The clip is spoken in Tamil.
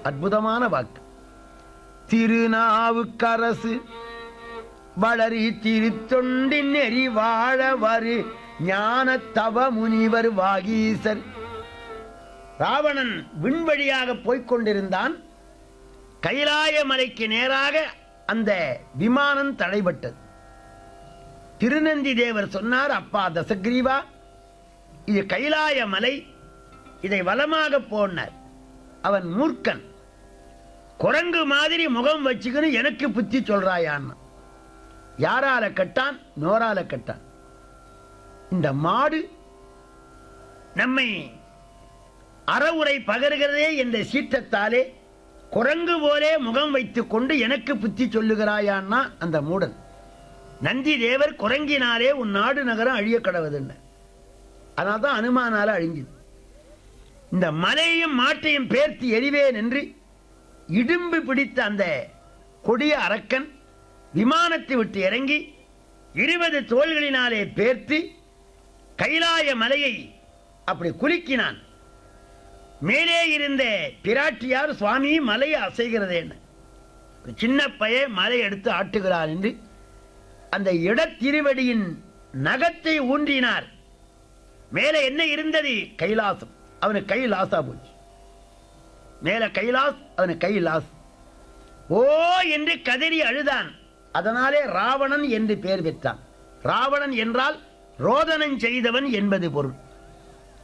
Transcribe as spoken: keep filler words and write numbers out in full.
அற்புதமான வாக்கு. திருநாவுக்கரசு வளரி திருத்தொண்டின் நெறி வாழ வரு ஞான தவ முனிவர் வாகீசர். ராவணன் விண்வழியாக போய்கொண்டிருந்தான். கைலாய மலைக்கு நேராக அந்த விமானம் தடைபட்டது. திருநந்தி தேவர் சொன்னார், அப்பா தசக்ரீவா, இது கைலாய மலை, இதை வலமாக போனார். அவன் மூர்க்கன், குரங்கு மாதிரி முகம் வச்சுக்கணும், எனக்கு புத்தி சொல்றாயான். யாரால கட்டான்? நோரால கட்டான். இந்த மாடு நம்மை அறவுரை பகர்கிறதே என்ற சீற்றத்தாலே குரங்கு போலே முகம் வைத்துக் கொண்டு எனக்கு புத்தி சொல்லுகிறாயான்னா அந்த மூடன். நந்தி தேவர் குரங்கினாலே உன் நாடு நகரம் அழிய கடவுதுன்னு. அதனால தான் அனுமானால அழிஞ்சது. இந்த மலையையும் மாட்டையும் பேர்த்து எரிவேன் என்று இடும்பு பிடித்த அந்த கொடிய அரக்கன் விமானத்தை விட்டு இறங்கி இருபது தோள்களினாலே பேர்த்து கைலாய மலையை அப்படி குலுக்கினான். மேலே இருந்த பிராட்டியார், சுவாமி மலையை அசைகிறதேன்னு. சின்ன பைய மலை எடுத்து ஆட்டுகிறார் என்று அந்த இடத்திருவடியின் நகத்தை ஊன்றினார். மேலே என்ன இருந்தது? கைலாசம். அவனுக்கு கை லாசா போச்சு. மேல கைலாஸ், அவனுக்கு கை லாஸ். ஓ என்று கதறி அழுதான். அதனாலே ராவணன் என்று பெயர் பெற்றான். ராவணன் என்றால் ரோதனம் செய்தவன் என்பது பொருள்.